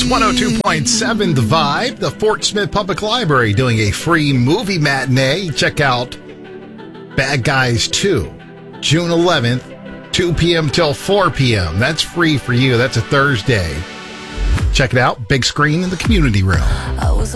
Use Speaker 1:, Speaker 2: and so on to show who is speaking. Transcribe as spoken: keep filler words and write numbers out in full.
Speaker 1: one oh two point seven The Vibe. The Fort Smith Public Library doing a free movie matinee. Check out Bad Guys two, June eleventh, two p.m. till four p.m. That's free for you. That's a Thursday. Check it out. Big screen in the community room.